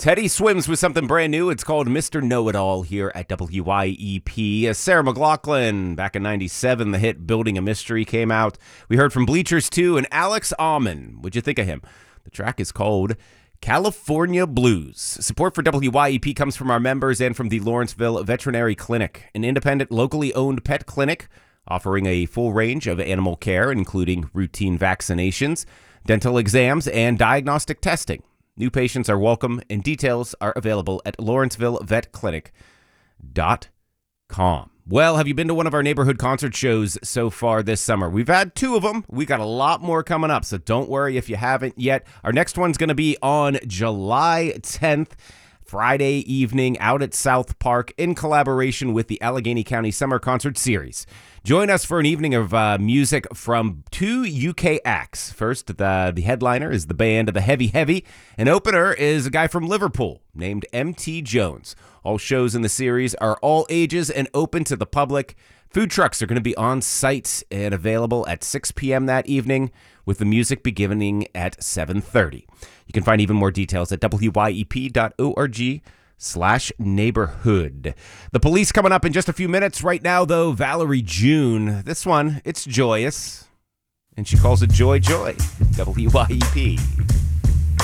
Teddy swims with something brand new. It's called Mr. Know-It-All here at WYEP. Sarah McLachlan, back in 97, the hit Building a Mystery came out. We heard from Bleachers 2 and Alex Alman. What'd you think of him? The track is called California Blues. Support for WYEP comes from our members and from the Lawrenceville Veterinary Clinic, an independent, locally owned pet clinic offering a full range of animal care, including routine vaccinations, dental exams, and diagnostic testing. New patients are welcome, and details are available at lawrencevillevetclinic.com. Well, have you been to one of our neighborhood concert shows so far this summer? We've had 2 of them. We got a lot more coming up, so don't worry if you haven't yet. Our next one's going to be on July 10th, Friday evening, out at South Park in collaboration with the Allegheny County Summer Concert Series. Join us for an evening of music from 2 UK acts. First, the headliner is the band of the Heavy Heavy. An opener is a guy from Liverpool named M.T. Jones. All shows in the series are all ages and open to the public. Food trucks are going to be on site and available at 6 p.m. that evening, with the music beginning at 7:30. You can find even more details at wyep.org/neighborhood. The Police coming up in just a few minutes. Right now, though, Valerie June. This one, it's joyous, and she calls it Joy Joy. WYEP.